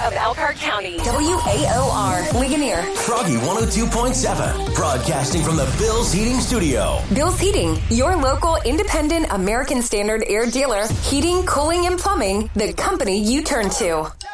of Elkhart County. WAOR, Ligonier. Froggy 102.7, broadcasting from the Bill's Heating Studio. Bill's Heating, your local independent American Standard air dealer. Heating, cooling, and plumbing, the company you turn to.